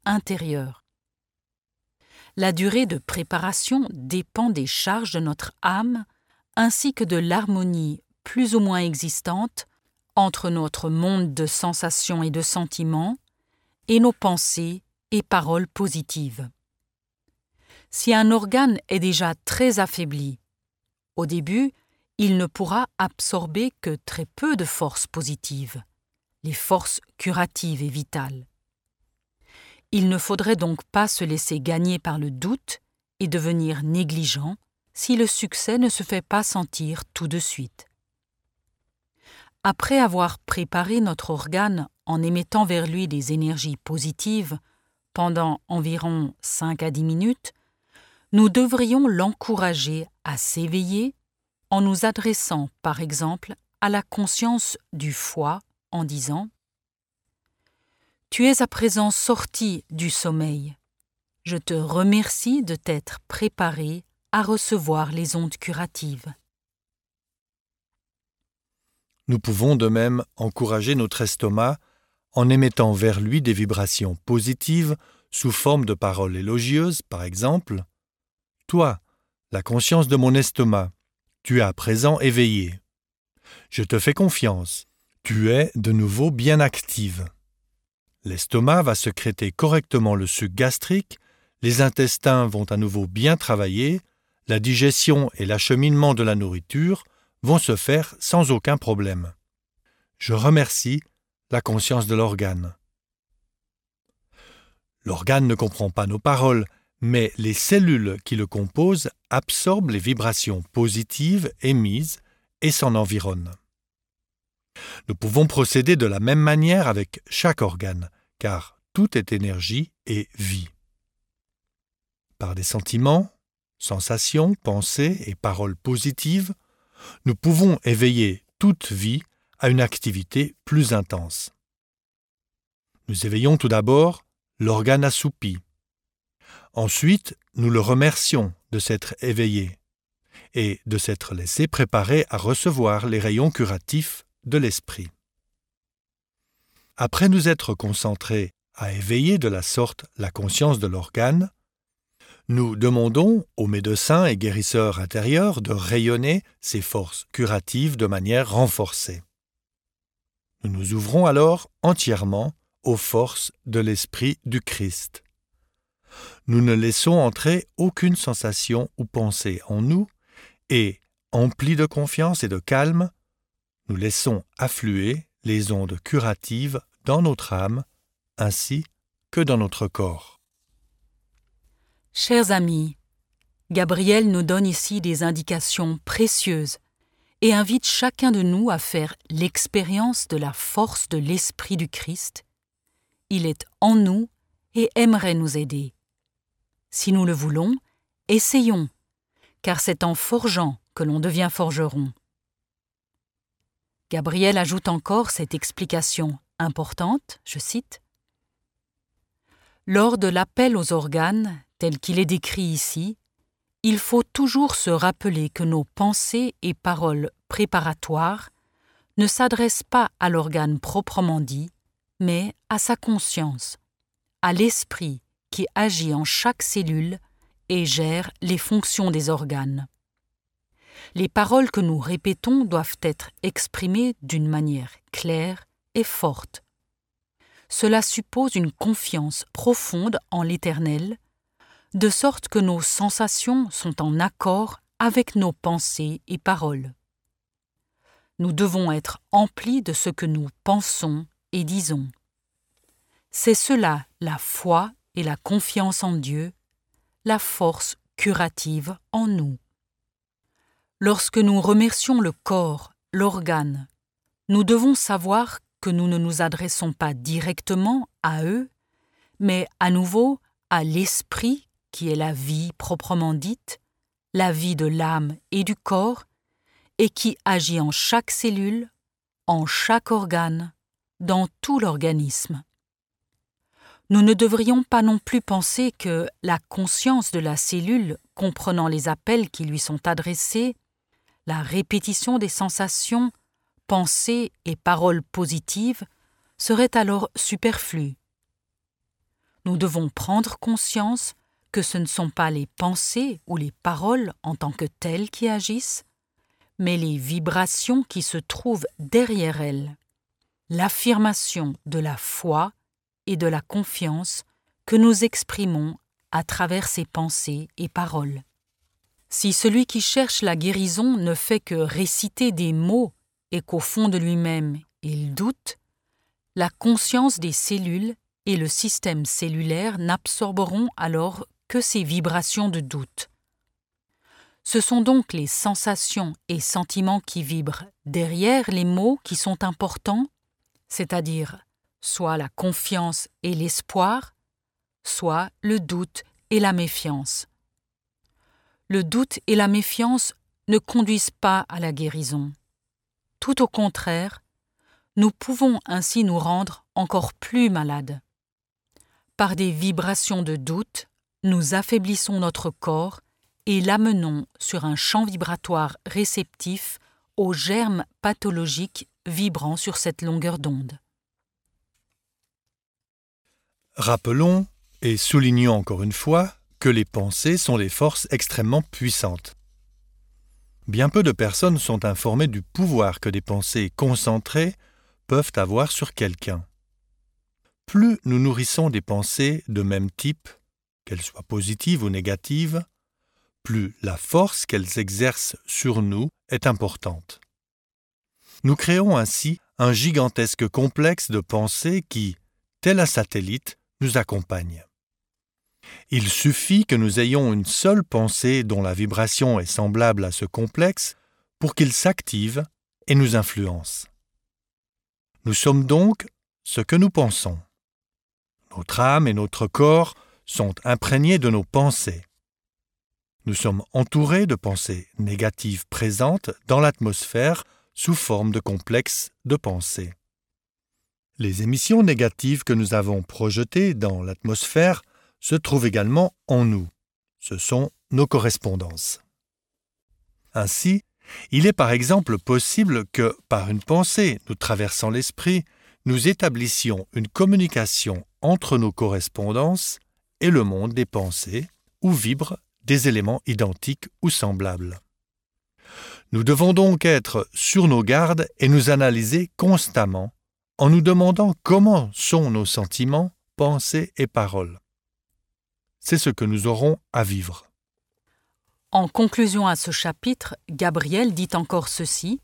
intérieure. La durée de préparation dépend des charges de notre âme ainsi que de l'harmonie plus ou moins existante entre notre monde de sensations et de sentiments et nos pensées et paroles positives. Si un organe est déjà très affaibli, au début, il ne pourra absorber que très peu de forces positives, les forces curatives et vitales. Il ne faudrait donc pas se laisser gagner par le doute et devenir négligent si le succès ne se fait pas sentir tout de suite. Après avoir préparé notre organe en émettant vers lui des énergies positives pendant environ 5 à 10 minutes, nous devrions l'encourager à s'éveiller en nous adressant, par exemple, à la conscience du foie en disant « Tu es à présent sorti du sommeil. Je te remercie de t'être préparé à recevoir les ondes curatives. » Nous pouvons de même encourager notre estomac en émettant vers lui des vibrations positives sous forme de paroles élogieuses, par exemple « Toi, la conscience de mon estomac, tu es à présent éveillé. Je te fais confiance, tu es de nouveau bien active. » L'estomac va sécréter correctement le suc gastrique, les intestins vont à nouveau bien travailler, la digestion et l'acheminement de la nourriture vont se faire sans aucun problème. Je remercie la conscience de l'organe. L'organe ne comprend pas nos paroles, mais les cellules qui le composent absorbent les vibrations positives émises et s'en environnent. Nous pouvons procéder de la même manière avec chaque organe, car tout est énergie et vie. Par des sentiments, sensations, pensées et paroles positives, nous pouvons éveiller toute vie à une activité plus intense. Nous éveillons tout d'abord l'organe assoupi. Ensuite, nous le remercions de s'être éveillé et de s'être laissé préparer à recevoir les rayons curatifs de l'esprit. Après nous être concentrés à éveiller de la sorte la conscience de l'organe, nous demandons aux médecins et guérisseurs intérieurs de rayonner ces forces curatives de manière renforcée. Nous nous ouvrons alors entièrement aux forces de l'Esprit du Christ. Nous ne laissons entrer aucune sensation ou pensée en nous et, emplis de confiance et de calme, nous laissons affluer les ondes curatives dans notre âme ainsi que dans notre corps. Chers amis, Gabriel nous donne ici des indications précieuses et invite chacun de nous à faire l'expérience de la force de l'Esprit du Christ. Il est en nous et aimerait nous aider. Si nous le voulons, essayons, car c'est en forgeant que l'on devient forgeron. Gabriel ajoute encore cette explication importante, je cite, « Lors de l'appel aux organes, tel qu'il est décrit ici, il faut toujours se rappeler que nos pensées et paroles préparatoires ne s'adressent pas à l'organe proprement dit, mais à sa conscience, à l'esprit qui agit en chaque cellule et gère les fonctions des organes. Les paroles que nous répétons doivent être exprimées d'une manière claire et forte. Cela suppose une confiance profonde en l'Éternel, de sorte que nos sensations sont en accord avec nos pensées et paroles. Nous devons être emplis de ce que nous pensons et disons. C'est cela la foi et la confiance en Dieu, la force curative en nous. Lorsque nous remercions le corps, l'organe, nous devons savoir que nous ne nous adressons pas directement à eux, mais à nouveau à l'esprit qui est la vie proprement dite, la vie de l'âme et du corps, et qui agit en chaque cellule, en chaque organe, dans tout l'organisme. Nous ne devrions pas non plus penser que la conscience de la cellule, comprenant les appels qui lui sont adressés, la répétition des sensations, pensées et paroles positives, serait alors superflue. nous devons prendre conscience que ce ne sont pas les pensées ou les paroles en tant que telles qui agissent, mais les vibrations qui se trouvent derrière elles, l'affirmation de la foi et de la confiance que nous exprimons à travers ces pensées et paroles. Si celui qui cherche la guérison ne fait que réciter des mots et qu'au fond de lui-même il doute, la conscience des cellules et le système cellulaire n'absorberont alors que ces vibrations de doute. Ce sont donc les sensations et sentiments qui vibrent derrière les mots qui sont importants, c'est-à-dire soit la confiance et l'espoir, soit le doute et la méfiance. Le doute et la méfiance ne conduisent pas à la guérison. Tout au contraire, nous pouvons ainsi nous rendre encore plus malades. Par des vibrations de doute, nous affaiblissons notre corps et l'amenons sur un champ vibratoire réceptif aux germes pathologiques vibrant sur cette longueur d'onde. Rappelons et soulignons encore une fois que les pensées sont des forces extrêmement puissantes. Bien peu de personnes sont informées du pouvoir que des pensées concentrées peuvent avoir sur quelqu'un. Plus nous nourrissons des pensées de même type, qu'elles soient positives ou négatives, plus la force qu'elles exercent sur nous est importante. Nous créons ainsi un gigantesque complexe de pensées qui, tel un satellite, nous accompagne. Il suffit que nous ayons une seule pensée dont la vibration est semblable à ce complexe pour qu'il s'active et nous influence. Nous sommes donc ce que nous pensons. Notre âme et notre corps sont imprégnés de nos pensées. Nous sommes entourés de pensées négatives présentes dans l'atmosphère sous forme de complexes de pensées. Les émissions négatives que nous avons projetées dans l'atmosphère se trouvent également en nous. Ce sont nos correspondances. Ainsi, il est par exemple possible que, par une pensée nous traversant l'esprit, nous établissions une communication entre nos correspondances et le monde des pensées, où vibrent des éléments identiques ou semblables. Nous devons donc être sur nos gardes et nous analyser constamment en nous demandant comment sont nos sentiments, pensées et paroles. C'est ce que nous aurons à vivre. En conclusion à ce chapitre, Gabriel dit encore ceci.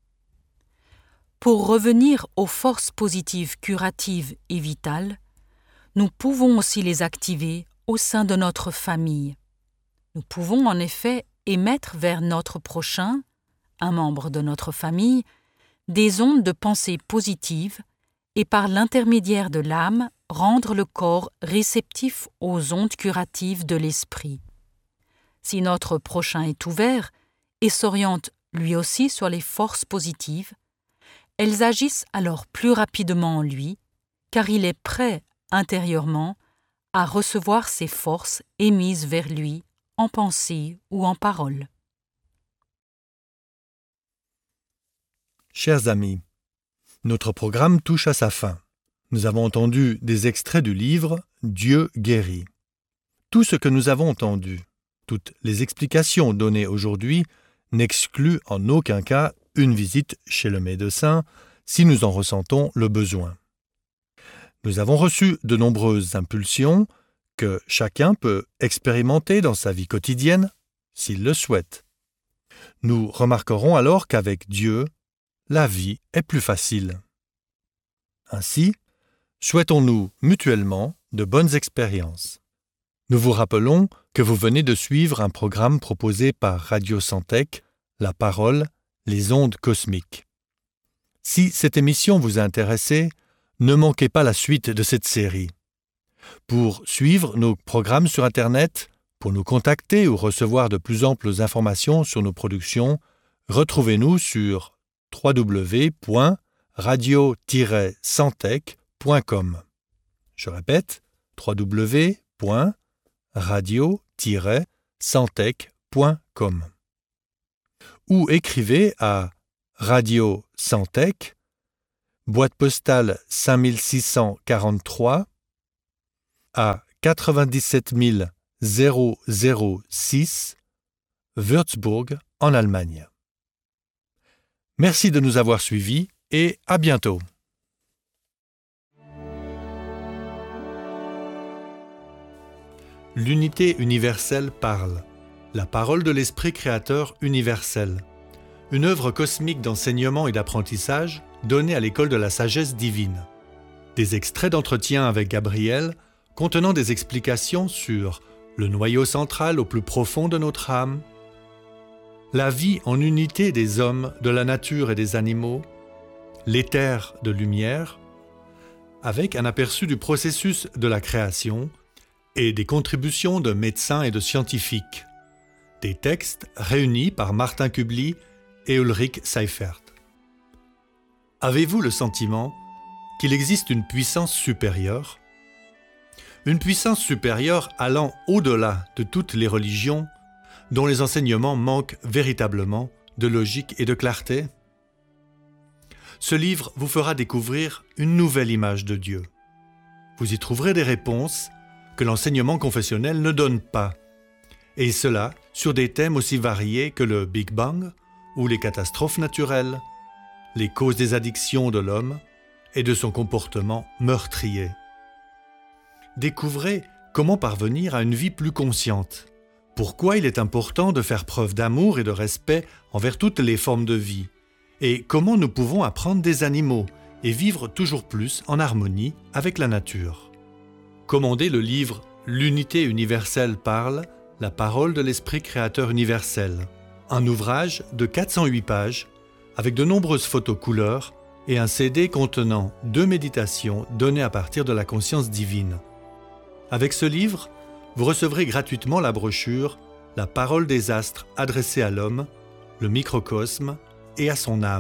Pour revenir aux forces positives curatives et vitales, nous pouvons aussi les activer au sein de notre famille. Nous pouvons en effet émettre vers notre prochain, un membre de notre famille, des ondes de pensée positives et par l'intermédiaire de l'âme, rendre le corps réceptif aux ondes curatives de l'esprit. Si notre prochain est ouvert et s'oriente lui aussi sur les forces positives, elles agissent alors plus rapidement en lui, car il est prêt intérieurement à recevoir ces forces émises vers lui en pensée ou en parole. Chers amis, notre programme touche à sa fin. Nous avons entendu des extraits du livre « Dieu guérit ». Tout ce que nous avons entendu, toutes les explications données aujourd'hui n'excluent en aucun cas une visite chez le médecin si nous en ressentons le besoin. Nous avons reçu de nombreuses impulsions que chacun peut expérimenter dans sa vie quotidienne s'il le souhaite. Nous remarquerons alors qu'avec Dieu, la vie est plus facile. Ainsi, souhaitons-nous mutuellement de bonnes expériences. Nous vous rappelons que vous venez de suivre un programme proposé par Radio Santec, La Parole, les ondes cosmiques. Si cette émission vous a intéressé, ne manquez pas la suite de cette série. Pour suivre nos programmes sur Internet, pour nous contacter ou recevoir de plus amples informations sur nos productions, retrouvez-nous sur www.radio-santec.com. Je répète, www.radio-santec.com. Ou écrivez à Radio Santec, boîte postale 5643, à 97 006 Würzburg en Allemagne. Merci de nous avoir suivis et à bientôt. L'unité universelle parle. La parole de l'Esprit créateur universel. Une œuvre cosmique d'enseignement et d'apprentissage donnée à l'école de la sagesse divine. Des extraits d'entretien avec Gabriel contenant des explications sur le noyau central au plus profond de notre âme, la vie en unité des hommes, de la nature et des animaux, l'éther de lumière, avec un aperçu du processus de la création et des contributions de médecins et de scientifiques, des textes réunis par Martin Kubli et Ulrich Seifert. Avez-vous le sentiment qu'il existe une puissance supérieure? Une puissance supérieure allant au-delà de toutes les religions, dont les enseignements manquent véritablement de logique et de clarté? Ce livre vous fera découvrir une nouvelle image de Dieu. Vous y trouverez des réponses que l'enseignement confessionnel ne donne pas, et cela sur des thèmes aussi variés que le Big Bang ou les catastrophes naturelles, les causes des addictions de l'homme et de son comportement meurtrier. Découvrez comment parvenir à une vie plus consciente, pourquoi il est important de faire preuve d'amour et de respect envers toutes les formes de vie, et comment nous pouvons apprendre des animaux et vivre toujours plus en harmonie avec la nature. Commandez le livre « L'unité universelle parle, la parole de l'Esprit créateur universel », un ouvrage de 408 pages avec de nombreuses photos couleurs et un CD contenant 2 méditations données à partir de la conscience divine. Avec ce livre, vous recevrez gratuitement la brochure « La parole des astres adressée à l'homme, le microcosme et à son âme ».